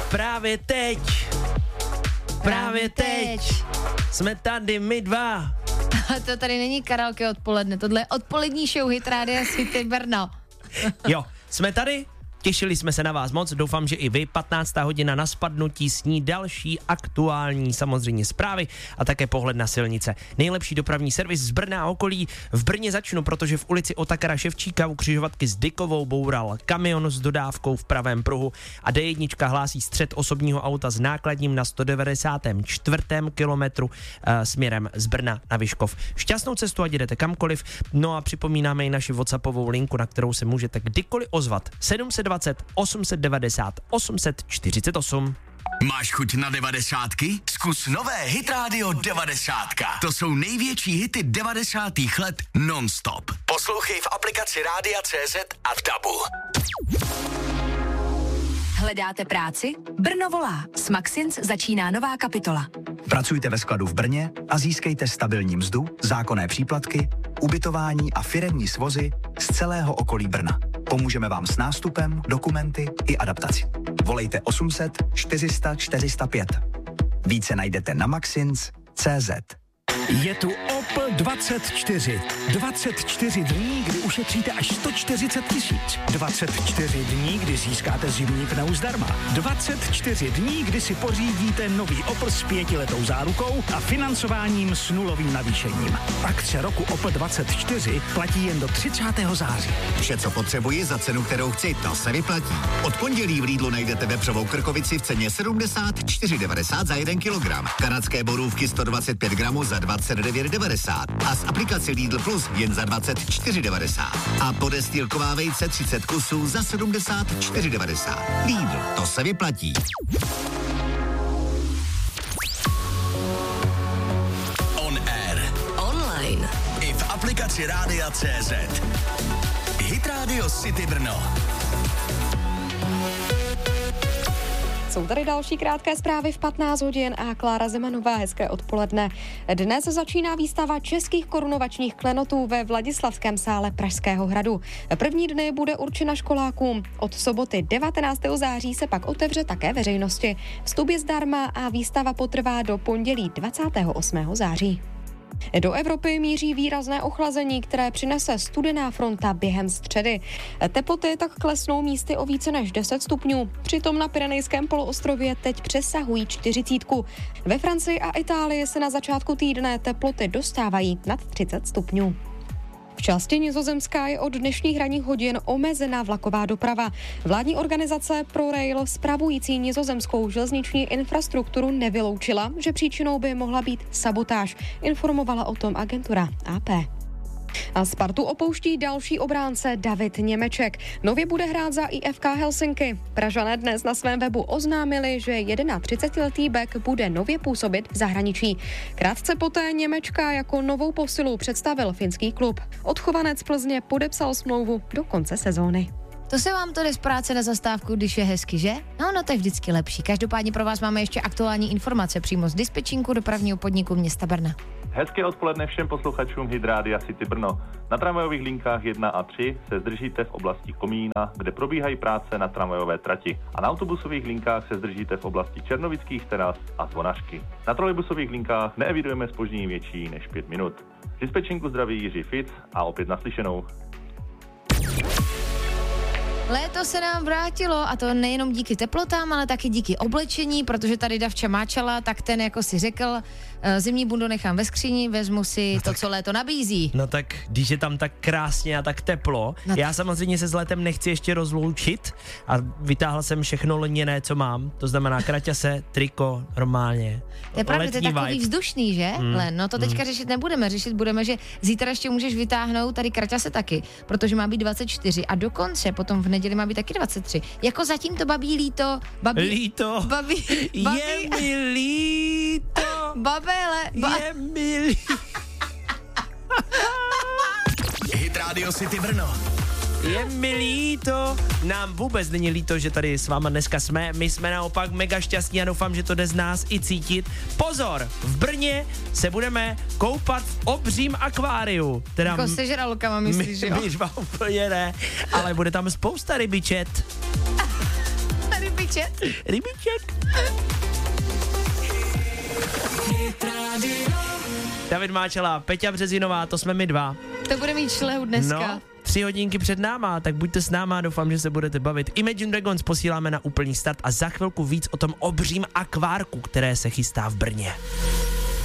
právě teď jsme tady my dva. A to tady není karaoke odpoledne, tohle je odpolední show Hit Rádia City Brno. Jo, jsme tady, těšili jsme se na vás moc, doufám, že i vy, 15. hodina na spadnutí, sní další aktuální samozřejmě zprávy a také pohled na silnice. Nejlepší dopravní servis z Brna a okolí. V Brně začnu, protože v ulici Otakara Ševčíka u křižovatky s Dykovou boural kamion s dodávkou v pravém pruhu a D1 hlásí střet osobního auta s nákladním na 194. kilometru směrem z Brna na Vyškov. Šťastnou cestu, ať jdete kamkoliv. No a připomínáme i naši WhatsAppovou linku, na kterou se můžete kdykoliv ozvat. 720 890 848. Máš chuť na 90ky? Zkus nové Hit Radio 90. To jsou největší hity 90. let non-stop. Poslouchej v aplikaci Rádia CZ a v DABu. Hledáte práci? Brno volá. S Maxins začíná nová kapitola. Pracujte ve skladu v Brně a získejte stabilní mzdu, zákonné příplatky, ubytování a firemní svozy z celého okolí Brna. Pomůžeme vám s nástupem, dokumenty i adaptací. Volejte 800 400 405. Více najdete na maxins.cz. Je tu Opel 24. 24 dní, kdy ušetříte až 140 000. 24 dní, kdy získáte zimní pneu zdarma. 24 dní, kdy si pořídíte nový Opel s 5letou zárukou a financováním s nulovým navýšením. Akce roku Opel 24 platí jen do 30. září. Vše, co potřebuji za cenu, kterou chci, to se vyplatí. Od pondělí v Lidlu najdete vepřovou krkovici v ceně 74,90 za 1 kilogram. Kanadské borůvky 125 gramů za 29,90 a z aplikace Lidl Plus jen za 24,90 a podestýlková vejce 30 kusů za 74,90. Lidl, to se vyplatí. On air. Online. I v aplikaci Rádia CZ. Hit Radio City Brno. Jsou tady další krátké zprávy v 15 hodin a Klára Zemanová, hezké odpoledne. Dnes začíná výstava českých korunovačních klenotů ve Vladislavském sále Pražského hradu. První dny bude určena školákům. Od soboty 19. září se pak otevře také veřejnosti. Vstup je zdarma a výstava potrvá do pondělí 28. září. Do Evropy míří výrazné ochlazení, které přinese studená fronta během středy. Teploty tak klesnou místy o více než 10 stupňů. Přitom na Pyrenejském poloostrově teď přesahují 40. Ve Francii a Itálii se na začátku týdne teploty dostávají nad 30 stupňů. V části Nizozemská je od dnešních ranních hodin omezená vlaková doprava. Vládní organizace ProRail spravující nizozemskou železniční infrastrukturu nevyloučila, že příčinou by mohla být sabotáž. Informovala o tom agentura AP. A Spartu opouští další obránce David Němeček. Nově bude hrát za IFK Helsinki. Pražané dnes na svém webu oznámili, že 31letý bek bude nově působit v zahraničí. Krátce poté Němečka jako novou posilu představil finský klub. Odchovanec Plzně podepsal smlouvu do konce sezóny. To se vám to jde z práce na zastávku, když je hezky, že? No to je vždycky lepší. Každopádně pro vás máme ještě aktuální informace přímo z dispečinku dopravního podniku města Brna. Hezké odpoledne všem posluchačům Hit Rádia City Brno. Na tramvajových linkách 1 a 3 se zdržíte v oblasti Komína, kde probíhají práce na tramvajové trati. A na autobusových linkách se zdržíte v oblasti Černovických teras a Zvonařky. Na trolejbusových linkách neevidujeme zpoždění větší než 5 minut. Z dispečinku zdraví Jiří Fic a opět naslyšenou. Léto se nám vrátilo a to nejenom díky teplotám, ale taky díky oblečení, protože tady Davča máčala, tak ten jako si řekl, zimní bundu nechám ve skříni, vezmu si to, co léto nabízí. No tak, když je tam tak krásně a tak teplo, já samozřejmě se s létem nechci ještě rozloučit a vytáhl jsem všechno lněné, co mám, to znamená kraťase, triko, normálně. To je pravda, to je takový vzdušný, že? No to teďka řešit nebudeme, budeme, že zítra ještě můžeš vytáhnout tady kraťase taky, protože má být 24 a dokonce potom v neděli má být taky 23. Jako zatím to babí líto. Je mi líto. Babele. Je mi líto. Hit Radio City Brno. Je mi líto, nám vůbec není líto, že tady s váma dneska jsme, my jsme naopak mega šťastní a doufám, že to jde z nás i cítit. Pozor, v Brně se budeme koupat v obřím akváriu. Teda jako sežralokama myslíš, jo? Myžva úplně ne, ale bude tam spousta rybičet. Rybích Rybíček. David Máčela, Peťa Březinová, to jsme my dva. To bude mít šlehu dneska. No, 3 hodinky před náma, tak buďte s náma, doufám, že se budete bavit. Imagine Dragons posíláme na úplný start a za chvilku víc o tom obřím akvárku, které se chystá v Brně.